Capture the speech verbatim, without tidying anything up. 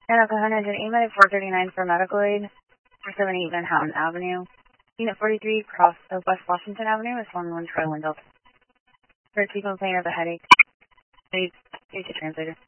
And Oklahoma engine eight minute four thirty-nine for medical aid for seventy-eight Manhattan Avenue. Unit forty-three cross of West Washington Avenue is one one Troy Window. For a complaint of a headache. Need, need a translator.